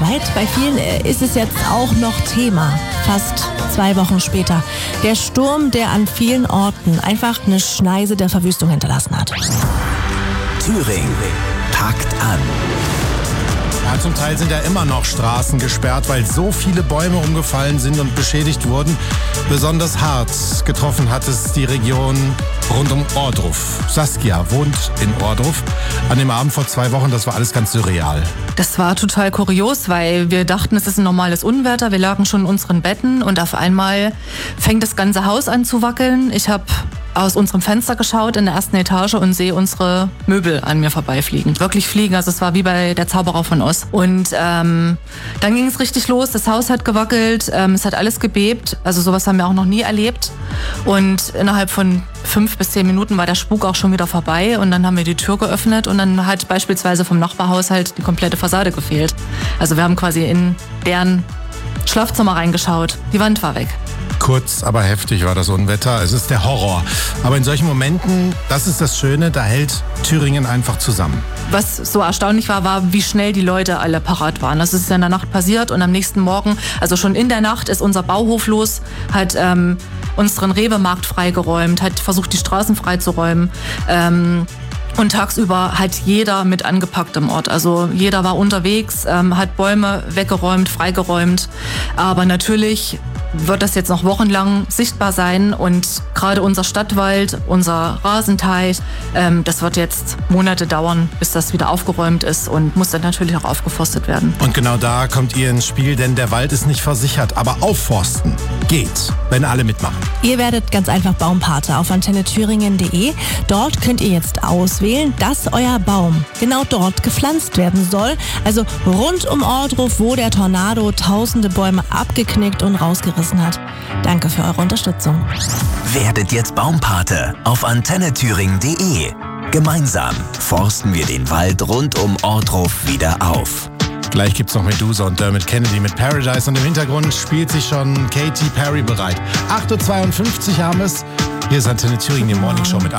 Zeit. Bei vielen ist es jetzt auch noch Thema, fast 2 Wochen später. Der Sturm, der an vielen Orten einfach eine Schneise der Verwüstung hinterlassen hat. Thüringen packt an. Ja, zum Teil sind ja immer noch Straßen gesperrt, weil so viele Bäume umgefallen sind und beschädigt wurden. Besonders hart getroffen hat es die Region rund um Ohrdruf. Saskia wohnt in Ohrdruf. An dem Abend vor 2 Wochen, das war alles ganz surreal. Das war total kurios, weil wir dachten, es ist ein normales Unwetter. Wir lagen schon in unseren Betten und auf einmal fängt das ganze Haus an zu wackeln. Ich habe aus unserem Fenster geschaut in der ersten Etage und sehe unsere Möbel an mir vorbeifliegen. Wirklich fliegen, also es war wie bei der Zauberer von Oz. Und dann ging es richtig los, das Haus hat gewackelt, es hat alles gebebt, also sowas haben wir auch noch nie erlebt. Und innerhalb von 5 bis 10 Minuten war der Spuk auch schon wieder vorbei und dann haben wir die Tür geöffnet und dann hat beispielsweise vom Nachbarhaushalt die komplette Fassade gefehlt. Also wir haben quasi in deren Schlafzimmer reingeschaut, die Wand war weg. Kurz, aber heftig war das Unwetter. Es ist der Horror. Aber in solchen Momenten, das ist das Schöne, da hält Thüringen einfach zusammen. Was so erstaunlich war, wie schnell die Leute alle parat waren. Das ist in der Nacht passiert und am nächsten Morgen, also schon in der Nacht, ist unser Bauhof los, hat unseren Rewe-Markt freigeräumt, hat versucht, die Straßen freizuräumen. Und tagsüber hat jeder mit angepackt im Ort. Also jeder war unterwegs, hat Bäume weggeräumt, freigeräumt. Aber natürlich wird das jetzt noch wochenlang sichtbar sein und gerade unser Stadtwald, unser Rasenteich, das wird jetzt Monate dauern, bis das wieder aufgeräumt ist und muss dann natürlich auch aufgeforstet werden. Und genau da kommt ihr ins Spiel, denn der Wald ist nicht versichert, aber aufforsten geht, wenn alle mitmachen. Ihr werdet ganz einfach Baumpate auf antennethüringen.de. Dort könnt ihr jetzt auswählen, dass euer Baum genau dort gepflanzt werden soll. Also rund um Ohrdruf, wo der Tornado tausende Bäume abgeknickt und rausgerissen hat. Danke für eure Unterstützung. Werdet jetzt Baumpate auf antennethüringen.de. Gemeinsam forsten wir den Wald rund um Ohrdruf wieder auf. Gleich gibt's noch Medusa und Dermot Kennedy mit Paradise und im Hintergrund spielt sich schon Katy Perry bereit. 8.52 Uhr haben es. Hier ist Antenne Thüringen, die Morning Show mit